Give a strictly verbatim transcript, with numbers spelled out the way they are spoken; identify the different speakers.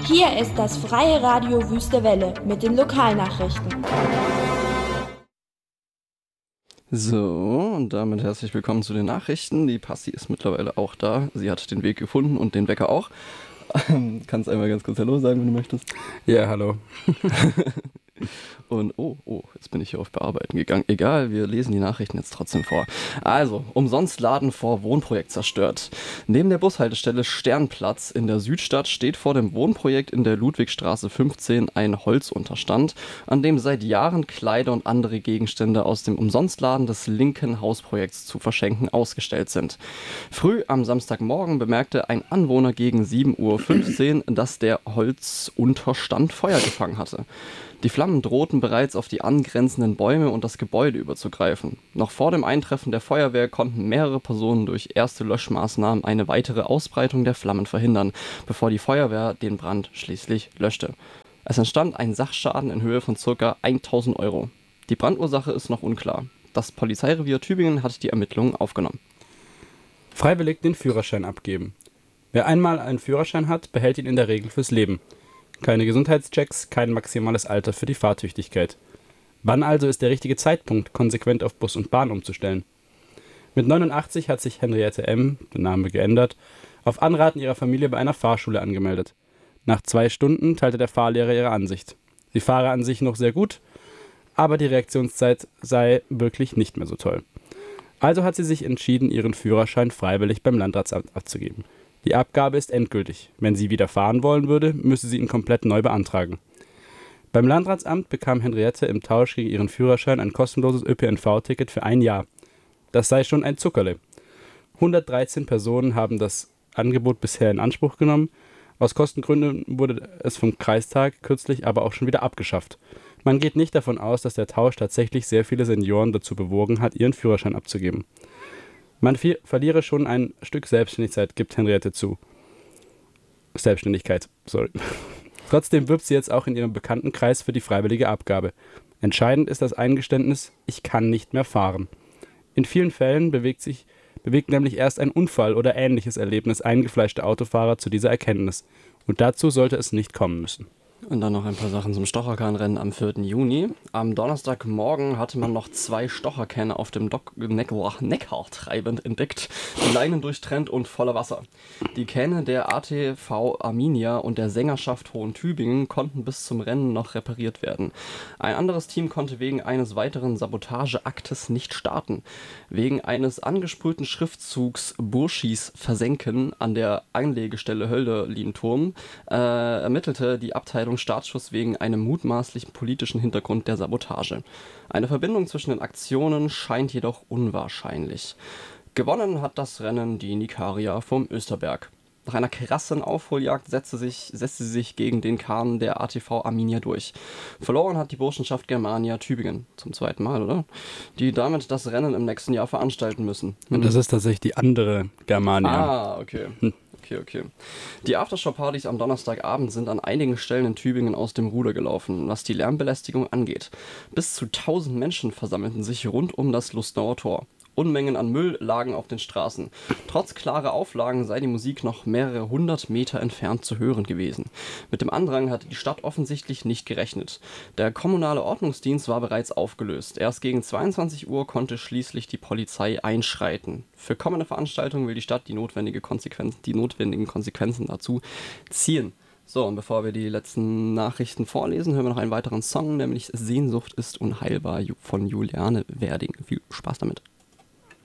Speaker 1: Hier ist das Freie Radio Wüste Welle mit den Lokalnachrichten.
Speaker 2: So, und damit herzlich willkommen zu den Nachrichten. Die Passi ist mittlerweile auch da. Sie hat den Weg gefunden und den Wecker auch. Kannst einmal ganz kurz Hallo sagen, wenn du möchtest.
Speaker 3: Ja, hallo.
Speaker 2: Und oh, oh, jetzt bin ich hier auf Bearbeiten gegangen. Egal, wir lesen die Nachrichten jetzt trotzdem vor. Also, umsonst Laden vor Wohnprojekt zerstört. Neben der Bushaltestelle Sternplatz in der Südstadt steht vor dem Wohnprojekt in der Ludwigstraße fünfzehn ein Holzunterstand, an dem seit Jahren Kleider und andere Gegenstände aus dem Umsonstladen des linken Hausprojekts zu verschenken ausgestellt sind. Früh am Samstagmorgen bemerkte ein Anwohner gegen sieben Uhr fünfzehn, dass der Holzunterstand Feuer gefangen hatte. Die Flammen drohten bereits auf die angrenzenden Bäume und das Gebäude überzugreifen. Noch vor dem Eintreffen der Feuerwehr konnten mehrere Personen durch erste Löschmaßnahmen eine weitere Ausbreitung der Flammen verhindern, bevor die Feuerwehr den Brand schließlich löschte. Es entstand ein Sachschaden in Höhe von ca. tausend Euro. Die Brandursache ist noch unklar. Das Polizeirevier Tübingen hat die Ermittlungen aufgenommen.
Speaker 3: Freiwillig den Führerschein abgeben. Wer einmal einen Führerschein hat, behält ihn in der Regel fürs Leben. Keine Gesundheitschecks, kein maximales Alter für die Fahrtüchtigkeit. Wann also ist der richtige Zeitpunkt, konsequent auf Bus und Bahn umzustellen? Mit neunundachtzig hat sich Henriette M., der Name geändert, auf Anraten ihrer Familie bei einer Fahrschule angemeldet. Nach zwei Stunden teilte der Fahrlehrer ihre Ansicht. Sie fahre an sich noch sehr gut, aber die Reaktionszeit sei wirklich nicht mehr so toll. Also hat sie sich entschieden, ihren Führerschein freiwillig beim Landratsamt abzugeben. Die Abgabe ist endgültig. Wenn sie wieder fahren wollen würde, müsse sie ihn komplett neu beantragen. Beim Landratsamt bekam Henriette im Tausch gegen ihren Führerschein ein kostenloses Ö P N V-Ticket für ein Jahr. Das sei schon ein Zuckerle. hundertdreizehn Personen haben das Angebot bisher in Anspruch genommen. Aus Kostengründen wurde es vom Kreistag kürzlich aber auch schon wieder abgeschafft. Man geht nicht davon aus, dass der Tausch tatsächlich sehr viele Senioren dazu bewogen hat, ihren Führerschein abzugeben. Man fi- verliere schon ein Stück Selbstständigkeit, gibt Henriette zu. Selbstständigkeit, sorry. Trotzdem wirbt sie jetzt auch in ihrem Bekanntenkreis für die freiwillige Abgabe. Entscheidend ist das Eingeständnis, ich kann nicht mehr fahren. In vielen Fällen bewegt sich, bewegt nämlich erst ein Unfall oder ähnliches Erlebnis eingefleischte Autofahrer zu dieser Erkenntnis. Und dazu sollte es nicht kommen müssen.
Speaker 2: Und dann noch ein paar Sachen zum Stocherkahnrennen am vierten Juni. Am Donnerstagmorgen hatte man noch zwei Stocherkähne auf dem Dok- Neckar, Neckar treibend entdeckt, die Leinen durchtrennt und voller Wasser. Die Kähne der A T V Arminia und der Sängerschaft Hohen Tübingen konnten bis zum Rennen noch repariert werden. Ein anderes Team konnte wegen eines weiteren Sabotageaktes nicht starten. Wegen eines angesprühten Schriftzugs Burschis versenken an der Anlegestelle Hölderlin-Turm äh, ermittelte die Abteilung Startschuss wegen einem mutmaßlichen politischen Hintergrund der Sabotage. Eine Verbindung zwischen den Aktionen scheint jedoch unwahrscheinlich. Gewonnen hat das Rennen die Nikaria vom Österberg. Nach einer krassen Aufholjagd setzte, sich, setzte sie sich gegen den Kahn der A T V Arminia durch. Verloren hat die Burschenschaft Germania Tübingen. Zum zweiten Mal, oder? Die damit das Rennen im nächsten Jahr veranstalten müssen.
Speaker 3: Und das ist tatsächlich die andere Germania.
Speaker 2: Ah, okay. Okay, okay. Die Aftershow-Partys am Donnerstagabend sind an einigen Stellen in Tübingen aus dem Ruder gelaufen, was die Lärmbelästigung angeht. Bis zu tausend Menschen versammelten sich rund um das Lustnauer Tor. Unmengen an Müll lagen auf den Straßen. Trotz klarer Auflagen sei die Musik noch mehrere hundert Meter entfernt zu hören gewesen. Mit dem Andrang hatte die Stadt offensichtlich nicht gerechnet. Der kommunale Ordnungsdienst war bereits aufgelöst. Erst gegen zweiundzwanzig Uhr konnte schließlich die Polizei einschreiten. Für kommende Veranstaltungen will die Stadt die, notwendige Konsequenzen, die notwendigen Konsequenzen dazu ziehen. So, und bevor wir die letzten Nachrichten vorlesen, hören wir noch einen weiteren Song, nämlich Sehnsucht ist unheilbar von Juliane Werding. Viel Spaß damit.